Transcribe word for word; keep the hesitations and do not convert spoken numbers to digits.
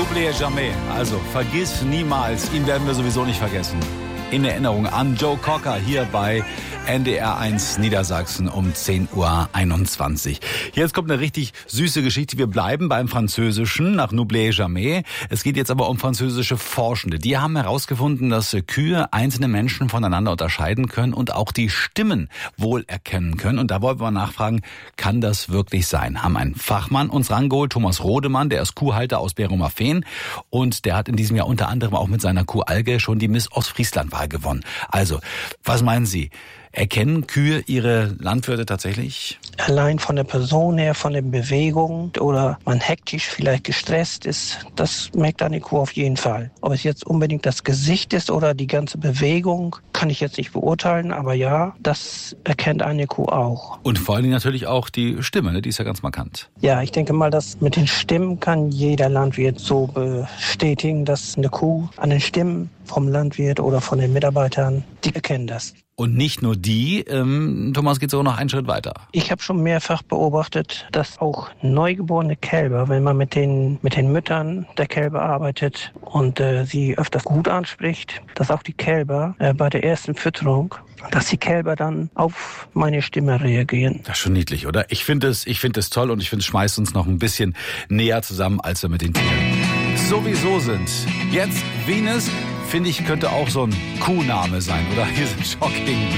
N'oubliez jamais. Also, vergiss niemals. Ihn werden wir sowieso nicht vergessen. In Erinnerung an Joe Cocker hier bei N D R eins Niedersachsen um zehn Uhr einundzwanzig. Jetzt kommt eine richtig süße Geschichte. Wir bleiben beim Französischen nach N'oubliez jamais. Es geht jetzt aber um französische Forschende. Die haben herausgefunden, dass Kühe einzelne Menschen voneinander unterscheiden können und auch die Stimmen wohl erkennen können. Und da wollen wir nachfragen, kann das wirklich sein? Haben einen Fachmann uns rangeholt, Thomas Rodemann, der ist Kuhhalter aus Beromafehn. Und der hat in diesem Jahr unter anderem auch mit seiner Kuh Alge schon die Miss Ostfriesland-Wahl gewonnen. Also, was meinen Sie? Erkennen Kühe ihre Landwirte tatsächlich? Allein von der Person her, von der Bewegung oder man hektisch vielleicht gestresst ist, das merkt eine Kuh auf jeden Fall. Ob es jetzt unbedingt das Gesicht ist oder die ganze Bewegung, kann ich jetzt nicht beurteilen, aber ja, das erkennt eine Kuh auch. Und vor allen Dingen natürlich auch die Stimme, ne? Die ist ja ganz markant. Ja, ich denke mal, dass mit den Stimmen kann jeder Landwirt so bestätigen, dass eine Kuh an den Stimmen vom Landwirt oder von den Mitarbeitern, die erkennen das. Und nicht nur die, ähm, Thomas geht sogar noch einen Schritt weiter. Ich habe schon mehrfach beobachtet, dass auch neugeborene Kälber, wenn man mit den, mit den Müttern der Kälber arbeitet und äh, sie öfters gut anspricht, dass auch die Kälber äh, bei der ersten Fütterung, dass die Kälber dann auf meine Stimme reagieren. Das ist schon niedlich, oder? Ich finde es, ich finde es toll und ich finde, es schmeißt uns noch ein bisschen näher zusammen, als wir mit den Tieren sowieso sind. Jetzt Venus, finde ich, könnte auch so ein Kuhname sein, oder? Hier sind Shocking Blue.